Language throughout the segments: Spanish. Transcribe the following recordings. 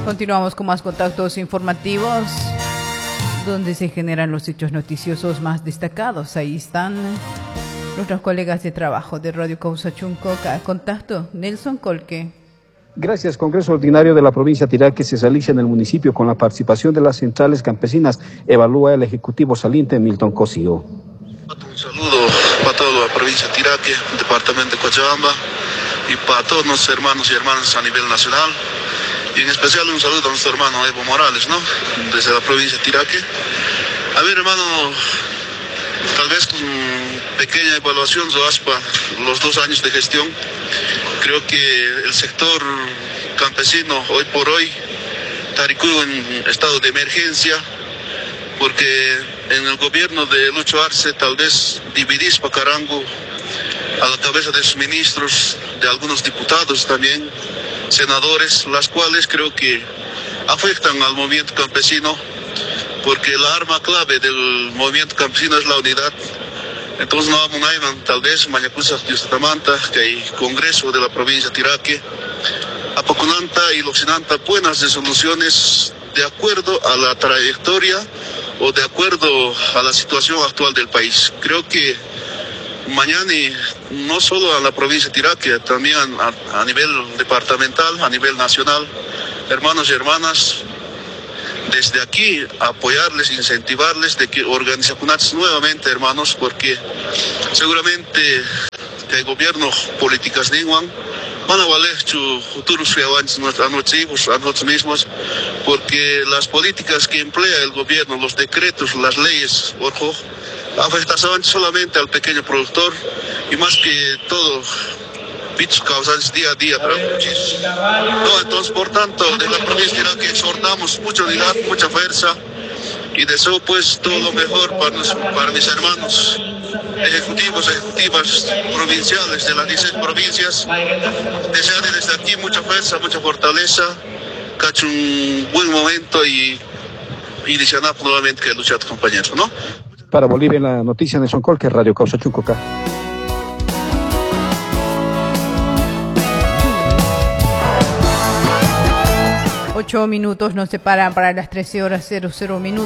Continuamos con más contactos informativos, donde se generan los hechos noticiosos más destacados. Ahí están nuestros colegas de trabajo de Radio Causa Chuncoca. Contacto, Nelson Colque. Gracias. Congreso Ordinario de la provincia de Tiraque se realiza en el municipio con la participación de las centrales campesinas. Evalúa el ejecutivo saliente Milton Cosío. Un saludo para toda la provincia de Tiraque, departamento de Cochabamba, y para todos nuestros hermanos y hermanas a nivel nacional. Y en especial un saludo a nuestro hermano Evo Morales, ¿no? Desde la provincia de Tiraque. A ver, hermano, tal vez con pequeña evaluación de los 2 años de gestión, creo que el sector campesino hoy por hoy está en estado de emergencia, porque en el gobierno de Lucho Arce tal vez dividís Pacarango a la cabeza de sus ministros, de algunos diputados también, senadores, las cuales creo que afectan al movimiento campesino, porque la arma clave del movimiento campesino es la unidad. Entonces no vamos a tal vez Mañacusa Yustatamanta, que hay Congreso de la provincia de Tiraque, Apacunanta y Loxinanta, buenas resoluciones de acuerdo a la trayectoria o de acuerdo a la situación actual del país. Creo que mañana, y no solo a la provincia de Tiraque, también a nivel departamental, a nivel nacional, hermanos y hermanas, desde aquí apoyarles, incentivarles de que organicen nuevamente, hermanos, porque seguramente que el gobierno políticas ninguan van a valer su futuro a nuestros hijos, a nosotros mismos, porque las políticas que emplea el gobierno, los decretos, las leyes, ojo, afectan solamente al pequeño productor y más que todo bichos causantes día a día. No, entonces, por tanto, de la provincia de Tiraque exhortamos mucha unidad, mucha fuerza y deseo pues todo lo mejor para mis hermanos ejecutivas provinciales de las 16 provincias. Desearles desde aquí mucha fuerza, mucha fortaleza, cacho un buen momento y iniciar nuevamente que luchar, compañeros, ¿no? Para Bolivia, en la noticia de Soncolque, Radio Causa Chuncoca. Ocho minutos nos separan para las 13:00.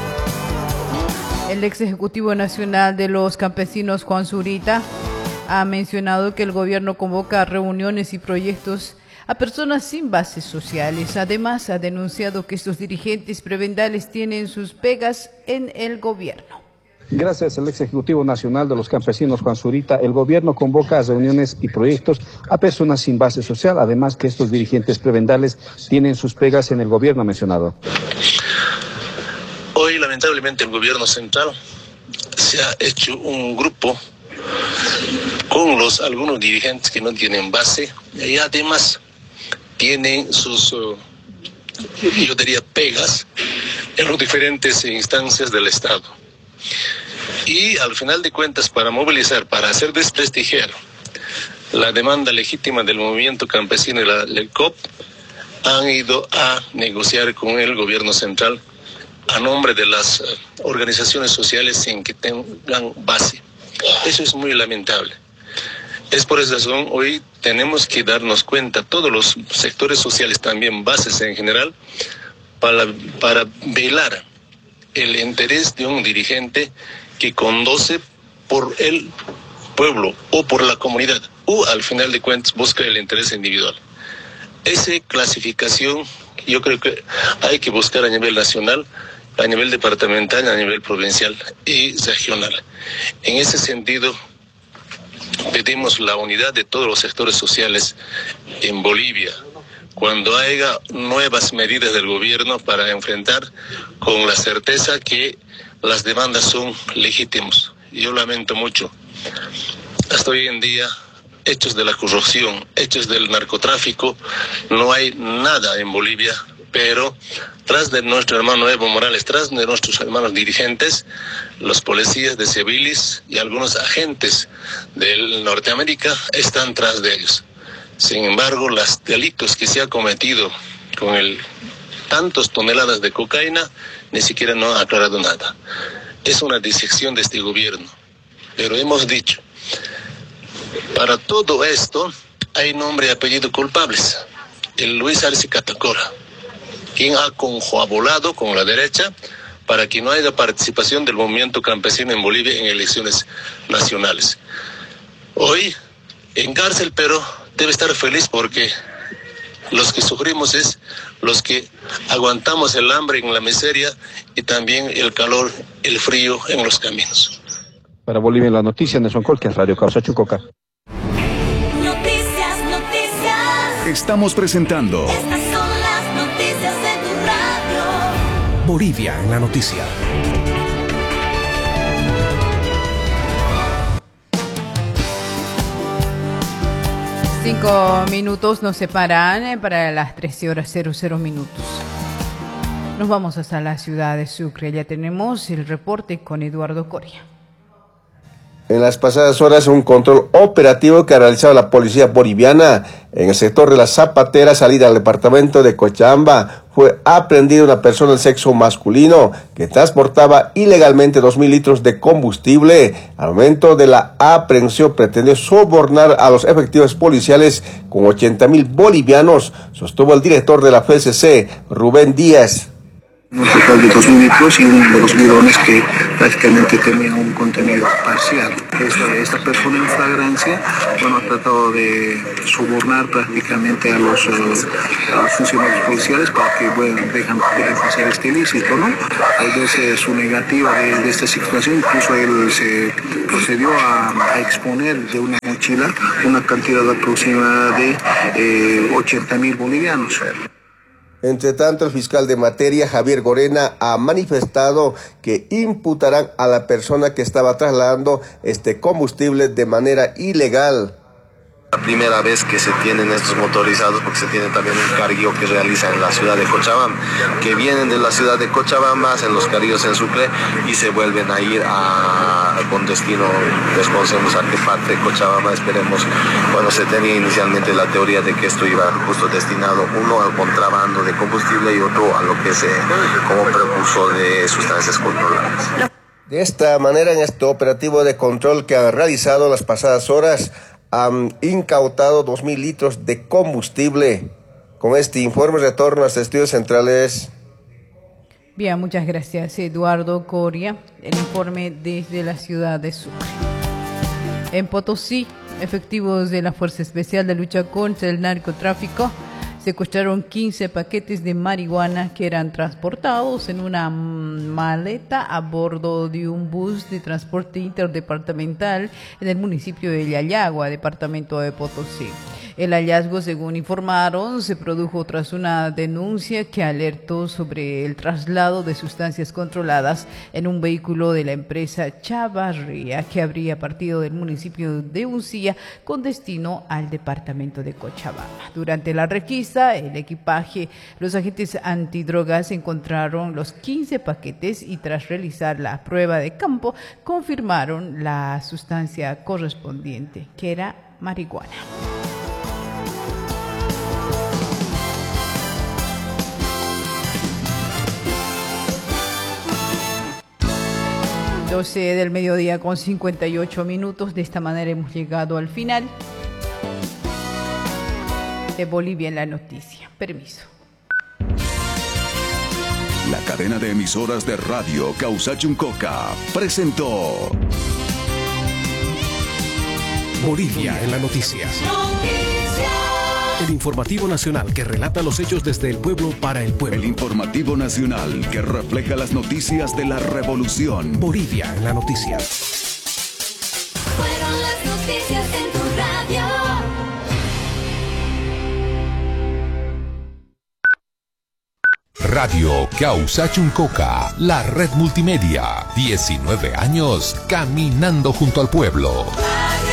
El ex ejecutivo nacional de los campesinos, Juan Zurita, ha mencionado que el gobierno convoca reuniones y proyectos a personas sin bases sociales. Además, ha denunciado que estos dirigentes prebendales tienen sus pegas en el gobierno. Gracias al ex ejecutivo nacional de los campesinos, Juan Zurita, el gobierno convoca a reuniones y proyectos a personas sin base social, además que estos dirigentes prebendales tienen sus pegas en el gobierno mencionado. Hoy, lamentablemente, el gobierno central se ha hecho un grupo con algunos dirigentes que no tienen base y además tienen sus, yo diría, pegas en las diferentes instancias del Estado. Y al final de cuentas, para movilizar, para hacer desprestigiar la demanda legítima del movimiento campesino y el COP, han ido a negociar con el gobierno central a nombre de las organizaciones sociales sin que tengan base. Eso es muy lamentable. Es por esa razón hoy tenemos que darnos cuenta, todos los sectores sociales, también bases en general, para velar el interés de un dirigente que conduce por el pueblo o por la comunidad, o al final de cuentas busca el interés individual. Esa clasificación yo creo que hay que buscar a nivel nacional, a nivel departamental, a nivel provincial y regional. En ese sentido, pedimos la unidad de todos los sectores sociales en Bolivia, cuando haya nuevas medidas del gobierno para enfrentar con la certeza que las demandas son legítimas. Yo lamento mucho, hasta hoy en día, hechos de la corrupción, hechos del narcotráfico, no hay nada en Bolivia, pero tras de nuestro hermano Evo Morales, tras de nuestros hermanos dirigentes, los policías de civiles y algunos agentes de Norteamérica están tras de ellos. Sin embargo, los delitos que se ha cometido con tantas toneladas de cocaína, ni siquiera no ha aclarado nada. Es una disección de este gobierno. Pero hemos dicho, para todo esto hay nombre y apellido culpables. El Luis Arce Catacora, quien ha confabulado con la derecha para que no haya participación del movimiento campesino en Bolivia en elecciones nacionales. Hoy en cárcel, pero debe estar feliz porque los que sufrimos es los que aguantamos el hambre en la miseria y también el calor, el frío en los caminos. Para Bolivia en la noticia, Nelson Colque, Radio Causachucoca. Noticias. Estamos presentando Estas son las noticias de tu radio. Bolivia en la noticia. Cinco minutos nos separan para las 13:00. Nos vamos hasta la ciudad de Sucre. Ya tenemos el reporte con Eduardo Coria. En las pasadas horas, un control operativo que ha realizado la policía boliviana en el sector de la Zapatera, salida al departamento de Cochabamba, fue aprehendida una persona del sexo masculino que transportaba ilegalmente 2.000 litros de combustible. Al momento de la aprehensión pretendió sobornar a los efectivos policiales con 80.000 bolivianos, sostuvo el director de la FCC, Rubén Díaz. Un total de 2.000 litros y uno de los bidones que prácticamente tenía un contenido parcial. Esta persona en flagrancia, ha tratado de sobornar prácticamente a los funcionarios policiales para que dejan hacer este ilícito, ¿no? Al ver su negativa de esta situación, incluso él se procedió a exponer de una mochila una cantidad aproximada de 80.000 bolivianos. Entre tanto, el fiscal de materia, Javier Gorena, ha manifestado que imputarán a la persona que estaba trasladando este combustible de manera ilegal. La primera vez que se tienen estos motorizados, porque se tiene también un carguío que realiza en la ciudad de Cochabamba, que vienen de la ciudad de Cochabamba, hacen los carguíos en Sucre y se vuelven a ir con destino, desconocemos a qué parte de Cochabamba. Esperemos, se tenía inicialmente la teoría de que esto iba justo destinado, uno al contrabando de combustible y otro a lo que se como precursor de sustancias controladas. De esta manera, en este operativo de control que han realizado las pasadas horas, han incautado 2.000 litros de combustible. Con este informe retorno a los estudios centrales. Bien, muchas gracias, Eduardo Coria. El informe desde la ciudad de Sucre. En Potosí, efectivos de la Fuerza Especial de Lucha contra el Narcotráfico secuestraron 15 paquetes de marihuana que eran transportados en una maleta a bordo de un bus de transporte interdepartamental en el municipio de Yayagua, departamento de Potosí. El hallazgo, según informaron, se produjo tras una denuncia que alertó sobre el traslado de sustancias controladas en un vehículo de la empresa Chavarría que habría partido del municipio de Uncía con destino al departamento de Cochabamba. Durante la requisa, el equipaje, los agentes antidrogas encontraron los 15 paquetes y tras realizar la prueba de campo confirmaron la sustancia correspondiente, que era marihuana. Del mediodía con 58 minutos. De esta manera hemos llegado al final de Bolivia en la noticia. Permiso. La cadena de emisoras de radio Causachucoca presentó Bolivia en la noticia. El informativo nacional que relata los hechos desde el pueblo para el pueblo. El informativo nacional que refleja las noticias de la revolución. Bolivia en la noticia. Fueron las noticias en tu radio. Radio Causachucoca, la red multimedia. 19 años caminando junto al pueblo.